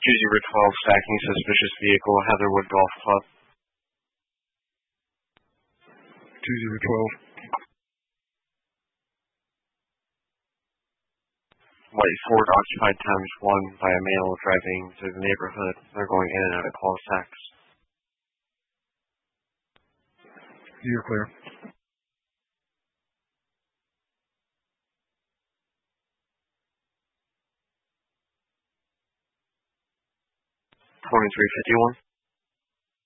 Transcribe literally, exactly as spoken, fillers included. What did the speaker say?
zero twelve, stacking suspicious vehicle, Heatherwood Golf Club. two zero twelve. White Ford occupied times one by a male driving through the neighborhood. They're going in and out of cul-de-sacs. You're clear. twenty-three fifty-one.